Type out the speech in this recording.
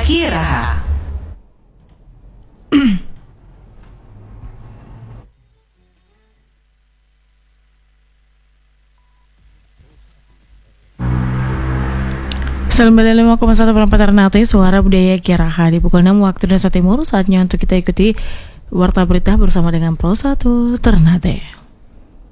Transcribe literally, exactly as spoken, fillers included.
Kiraha. sembilan puluh lima koma satu perempat Ternate, suara budaya Kiraha di pukul enam waktu Indonesia Timur. Saatnya untuk kita ikuti warta berita bersama dengan Pro satu Ternate.